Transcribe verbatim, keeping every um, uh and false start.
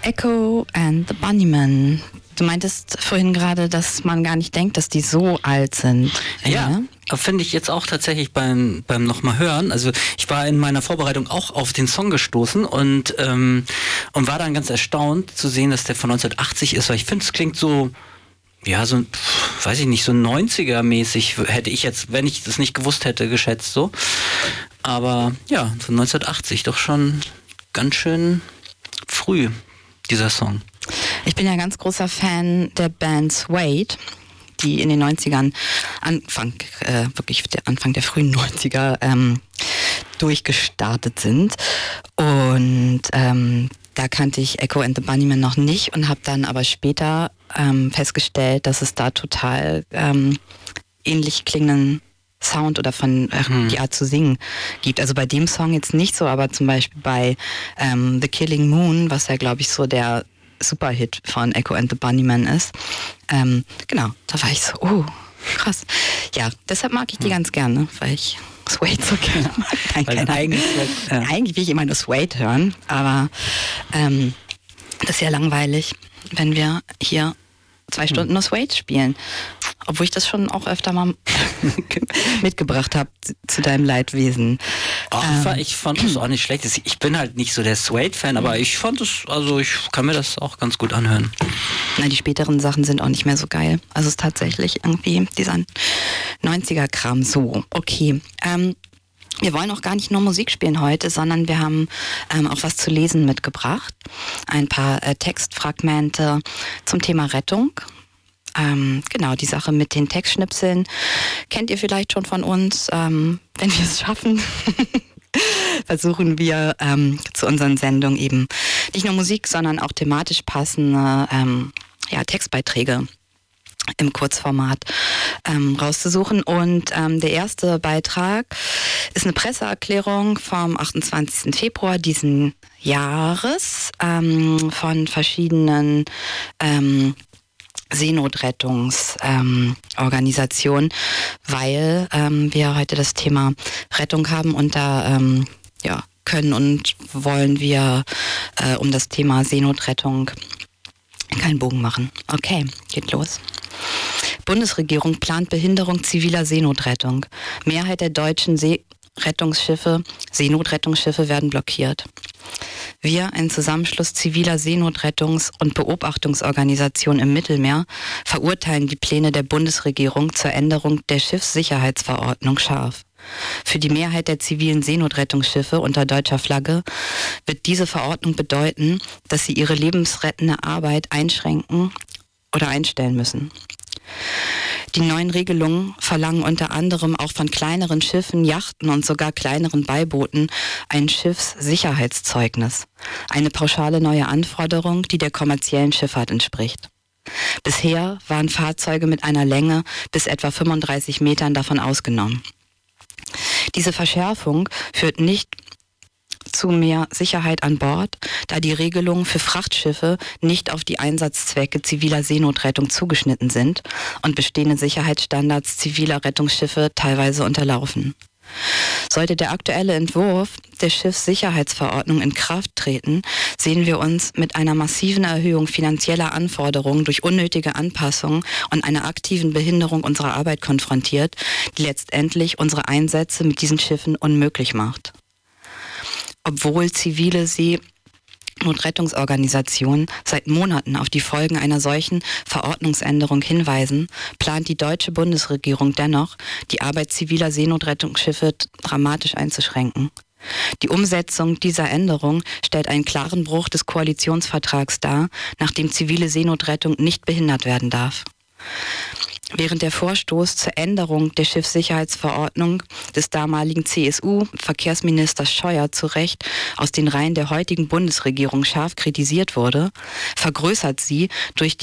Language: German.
Echo and the Bunnymen. Du meintest vorhin gerade, dass man gar nicht denkt, dass die so alt sind. Ja, ne? Finde ich jetzt auch tatsächlich beim, beim nochmal hören. Also ich war in meiner Vorbereitung auch auf den Song gestoßen und, ähm, und war dann ganz erstaunt zu sehen, dass der von neunzehnhundertachtzig ist, weil ich finde, es klingt so, ja, so, weiß ich nicht, so neunziger-mäßig hätte ich jetzt, wenn ich das nicht gewusst hätte, geschätzt so. Aber ja, von neunzehnhundertachtzig doch schon ganz schön früh, dieser Song. Ich bin ja ganz großer Fan der Band Suede, die in den neunzigern, Anfang, äh, wirklich der Anfang der frühen neunziger ähm, durchgestartet sind. Und ähm, da kannte ich Echo and the Bunnymen noch nicht und habe dann aber später ähm, festgestellt, dass es da total ähm, ähnlich klingenden Sound oder von äh, hm. die Art zu singen gibt. Also bei dem Song jetzt nicht so, aber zum Beispiel bei ähm, The Killing Moon, was ja glaube ich so der Superhit von Echo and the Bunnymen ist. Ähm, genau, da war ich so, oh, krass. Ja, deshalb mag ich die ganz gerne, weil ich Suede so gerne mag. Nein, weil eigentlich, ja. eigentlich will ich immer nur Suede hören, aber ähm, das ist ja langweilig, wenn wir hier zwei Stunden nur Suede spielen. Obwohl ich das schon auch öfter mal mitgebracht habe zu deinem Leidwesen. Ach, ähm, ich fand das auch nicht schlecht. Ich bin halt nicht so der Suede-Fan, aber ich fand es, also ich kann mir das auch ganz gut anhören. Na, die späteren Sachen sind auch nicht mehr so geil. Also es ist tatsächlich irgendwie dieser neunziger-Kram so. Okay, ähm, wir wollen auch gar nicht nur Musik spielen heute, sondern wir haben ähm, auch was zu lesen mitgebracht. Ein paar äh, Textfragmente zum Thema Rettung. Ähm, genau, die Sache mit den Textschnipseln kennt ihr vielleicht schon von uns. Ähm, wenn wir es schaffen, versuchen wir ähm, zu unseren Sendungen eben nicht nur Musik, sondern auch thematisch passende ähm, ja, Textbeiträge im Kurzformat ähm, rauszusuchen. Und ähm, der erste Beitrag ist eine Presseerklärung vom achtundzwanzigsten Februar diesen Jahres ähm, von verschiedenen ähm, Seenotrettungsorganisation, ähm, weil ähm, wir heute das Thema Rettung haben und da ähm, ja, können und wollen wir äh, um das Thema Seenotrettung keinen Bogen machen. Okay, geht los. Bundesregierung plant Behinderung ziviler Seenotrettung. Mehrheit der deutschen Seerettungsschiffe, Seenotrettungsschiffe werden blockiert. Wir, ein Zusammenschluss ziviler Seenotrettungs- und Beobachtungsorganisationen im Mittelmeer, verurteilen die Pläne der Bundesregierung zur Änderung der Schiffssicherheitsverordnung scharf. Für die Mehrheit der zivilen Seenotrettungsschiffe unter deutscher Flagge wird diese Verordnung bedeuten, dass sie ihre lebensrettende Arbeit einschränken oder einstellen müssen. Die neuen Regelungen verlangen unter anderem auch von kleineren Schiffen, Yachten und sogar kleineren Beibooten ein Schiffssicherheitszeugnis. Eine pauschale neue Anforderung, die der kommerziellen Schifffahrt entspricht. Bisher waren Fahrzeuge mit einer Länge bis etwa fünfunddreißig Metern davon ausgenommen. Diese Verschärfung führt nicht zu mehr Sicherheit an Bord, da die Regelungen für Frachtschiffe nicht auf die Einsatzzwecke ziviler Seenotrettung zugeschnitten sind und bestehende Sicherheitsstandards ziviler Rettungsschiffe teilweise unterlaufen. Sollte der aktuelle Entwurf der Schiffssicherheitsverordnung in Kraft treten, sehen wir uns mit einer massiven Erhöhung finanzieller Anforderungen durch unnötige Anpassungen und einer aktiven Behinderung unserer Arbeit konfrontiert, die letztendlich unsere Einsätze mit diesen Schiffen unmöglich macht. Obwohl zivile Seenotrettungsorganisationen seit Monaten auf die Folgen einer solchen Verordnungsänderung hinweisen, plant die deutsche Bundesregierung dennoch, die Arbeit ziviler Seenotrettungsschiffe dramatisch einzuschränken. Die Umsetzung dieser Änderung stellt einen klaren Bruch des Koalitionsvertrags dar, nach dem zivile Seenotrettung nicht behindert werden darf. Während der Vorstoß zur Änderung der Schiffssicherheitsverordnung des damaligen C S U-Verkehrsministers Scheuer zu Recht aus den Reihen der heutigen Bundesregierung scharf kritisiert wurde, vergrößert sie durch